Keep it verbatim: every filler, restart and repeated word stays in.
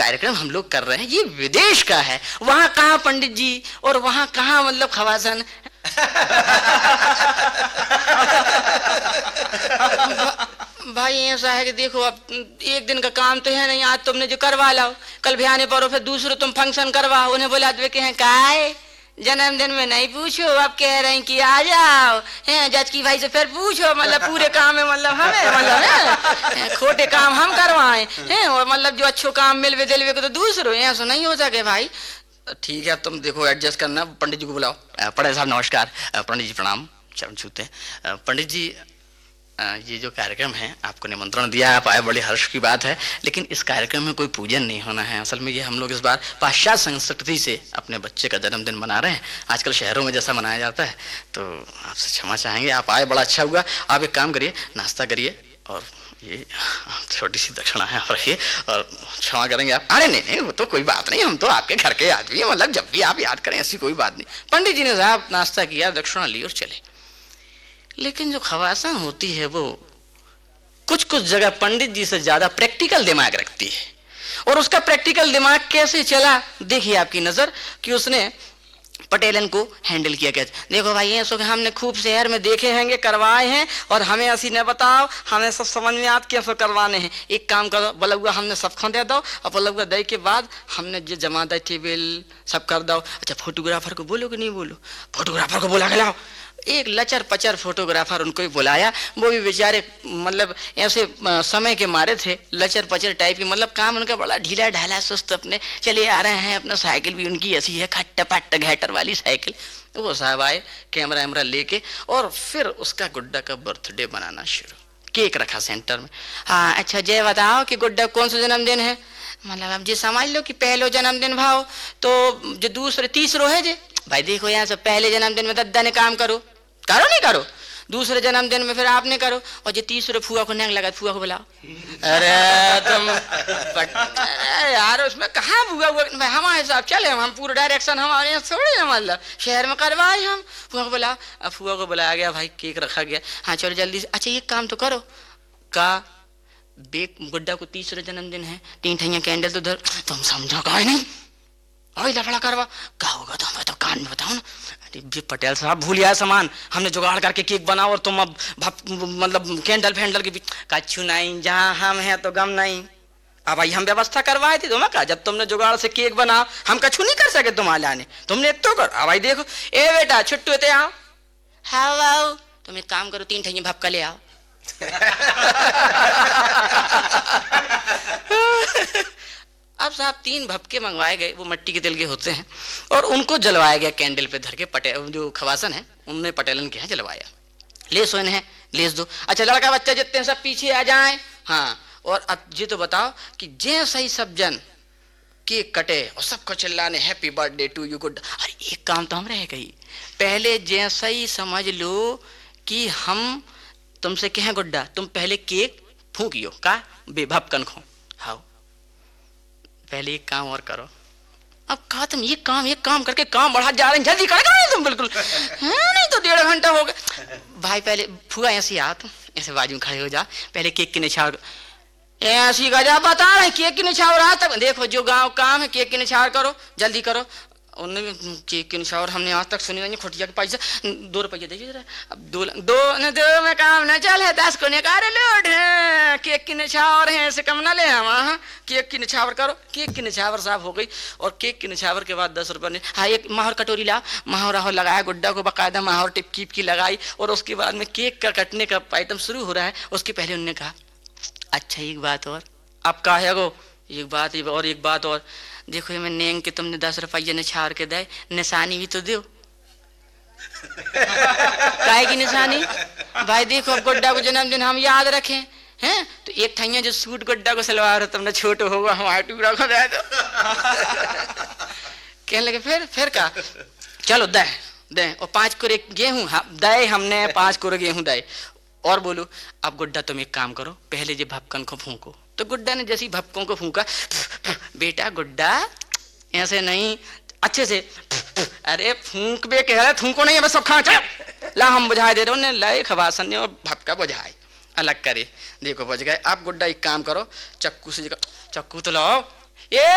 कार्यक्रम हम लोग कर रहे हैं ये विदेश का है, वहां कहाँ पंडित जी और वहां कहाँ मतलब खवासन। भाई ऐसा है कि देखो अब एक दिन का काम तो है नहीं, आज तुमने जो करवा लाओ कल भी आने पर फिर दूसरे तुम फंक्शन करवाओ। उन्हें बोला के हैं काय जन्मदिन में नहीं पूछो, अब कह रहे हैं कि आ जाओ हैं जज की भाई से फिर पूछो, मतलब पूरे काम में मतलब हमें मतलब खोटे काम हम करवाएं हैं और मतलब जो अच्छो काम मिलवे दिलवे को तो दूसरों ऐसा नहीं हो सके भाई। ठीक है तुम देखो एडजस्ट करना, पंडित जी को बुलाओ। पंडित साहब नमस्कार। पंडित जी प्रणाम, चरण छूते हैं। पंडित जी ये जो कार्यक्रम है आपको निमंत्रण दिया, आप आए, बड़ी हर्ष की बात है, लेकिन इस कार्यक्रम में कोई पूजन नहीं होना है। असल में ये हम लोग इस बार पाश्चात्य संस्कृति से अपने बच्चे का जन्मदिन मना रहे हैं, आजकल शहरों में जैसा मनाया जाता है, तो आपसे क्षमा चाहेंगे। आप आए बड़ा अच्छा हुआ। आप एक काम करिए, नाश्ता करिए और ये छोटी सी दक्षिणा है रखिए और क्षमा करेंगे आप। अरे नहीं नहीं वो तो कोई बात नहीं, हम तो आपके घर के आदमी हैं, मतलब जब भी आप याद करें ऐसी कोई बात नहीं। पंडित जी ने साहब नाश्ता किया, दक्षिणा ली और चले। लेकिन जो खवासन होती है वो कुछ कुछ जगह पंडित जी से ज्यादा प्रैक्टिकल दिमाग रखती है। और उसका प्रैक्टिकल दिमाग कैसे चला देखिए आपकी नजर कि उसने पटेलन को हैंडल किया। कहते देखो भाई ऐसो कि हमने खूब शहर में देखे हैंगे, करवाए हैं और हमें ऐसी न बताओ, हमें सब समझ में आत कैसे करवाने हैं। एक काम करो, बोला हुआ हमने सब खो दे दो और बोला हुआ दे के बाद हमने जो जमा दे टेबल सब कर दो। अच्छा फोटोग्राफर को बोलो कि नहीं बोलो? फोटोग्राफर को बोला के लाओ। एक लचर पचर फोटोग्राफर उनको ही बुलाया, वो भी बेचारे मतलब ऐसे समय के मारे थे, लचर पचर टाइप की, मतलब काम उनका बड़ा ढीला ढाला सुस्त, अपने चले आ रहे हैं। अपना साइकिल भी उनकी ऐसी है खट्टा पट्टा घैटर वाली साइकिल। वो साहब आए कैमरा वैमरा लेके और फिर उसका गुड्डा का बर्थडे बनाना शुरू। केक रखा सेंटर में। हाँ अच्छा जय बताओ कि गुड्डा कौन सा जन्मदिन है? मतलब अब जी समझ लो कि पहलो जन्मदिन भाव तो जो दूसरे तीसरो है जे भाई देखो यहाँ से पहले जन्मदिन में दद्दा ने काम करो करो नहीं करो, दूसरे जन्मदिन में फिर आपने करो और जो तीसरे फुआ को नंग लगा फुआ को बुलाओ। अरे तुम अरे यार उसमें कहाँ फुआ हुआ भाई, हमारे साथ चले हम पूरा डायरेक्शन हमारे यहाँ थोड़ी है, मतलब शहर में करवाए हम। फुआ को बुलाओ। अब फुआ को बुलाया गया, भाई केक रखा गया। हाँ चलो जल्दी से। अच्छा ये काम तो करो का बेक गुड्डा को तीसरा जन्मदिन है, तीन ठैया कैंडल तो धर। तुम समझो कहा नहीं और लफड़ा करवा क्या होगा तो हमें तो कान में बताओ ना। अरे पटेल साहब भूल गया सामान, हमने जुगाड़ करके केक बनाओ और तुम अब मतलब कैंडल फैंडल के कछु नहीं, जहाँ हम हैं तो गम नहीं। अब भाई हम व्यवस्था करवाए थे तुम्हें कहा, जब तुमने जुगाड़ से केक बनाओ हम कछु नहीं कर सके तुम्हारे लाने, तुमने एक तो कर। अब भाई देखो ए बेटा छुट्टू थे आओ। हाँ आओ तुम एक काम करो तीन ठैया भपका ले आओ। अब साहब तीन भपके मंगवाए गए, वो मिट्टी के तेल के होते हैं और उनको जलवाया गया कैंडल पे धर के। पटेल जो खवासन है उनने पटेलन के यहाँ जलवाया। ले सोन है लेस दो। अच्छा लड़का बच्चा जितने सब पीछे आ जाएं। हाँ और अब ये तो बताओ कि जैसे ही सब जन केक कटे और सबको चिल्लाने happy birthday to you good. अरे एक काम तो हम रह गई, पहले जैसे ही समझ लो कि हम तुमसे कहें गुड्डा तुम पहले केक फूकियो का बेभपकन खो। हाँ पहले एक काम और करो। अब कहा तुम ये काम ये काम करके काम बढ़ा जा रहे हैं, जल्दी करेगा नहीं तुम बिल्कुल नहीं तो डेढ़ घंटा हो गया। भाई पहले फुआ ऐसे आ, तुम ऐसे बाजू में खड़े हो जा, पहले केक की निछावर ऐसी गजा बता रहे केक की निछावर आ तक देखो जो गांव काम है केक की निछावर करो जल्दी करो। उन्होंने केक की निछावर हमने आज तक सुनी नहीं। खुटिया के पैसा दो रुपये दीजिए जरा। अब दो दो न दो में काम न चल है दस को निकाल लोड है केक की निछावर है ऐसे कम ना ले हम। हाँ केक की निछावर करो। केक की निछावर साफ हो गई और केक की निछावर के बाद दस रुपये। हाँ एक माहौर कटोरी ला, माहौर राहौर लगाया गुड्डा को बाकायदा माहौर टिप कीप की लगाई और उसके बाद में केक का कटने का आइटम शुरू हो रहा है। उसके पहले उन्होंने कहा अच्छा एक बात और। अब कहा है गो एक बात और एक बात और देखो ये मैं नेंग के तुमने दस रुपये निछावर के दे निशानी भी तो दो। काहे की निशानी भाई देखो अब गुड्डा को जन्मदिन हम याद रखें हैं तो एक ठैया जो सूट गुड्डा को सलवार तुमने छोटो होगा हमारे टुकड़ा को दे दो। कहने लगे फिर फिर का चलो दे दे और पांच कुरे गेहूं दे हमने पांच कुरे गेहूं दे। और बोलो अब गुड्डा तुम एक काम करो पहले जो भपकन को फूंको। तो गुड्डा ने जैसी भपकों को फूंका बेटा गुड्डा ऐसे नहीं अच्छे से अरे फूंक बे कह रहे फूंको नहीं है बस खा ला हम बुझाए दे रहे लाए खवासन ने और भपका बुझाए अलग करे। देखो बुझ गए। आप गुड्डा एक काम करो चक्कू से चक्कू तो लाओ ये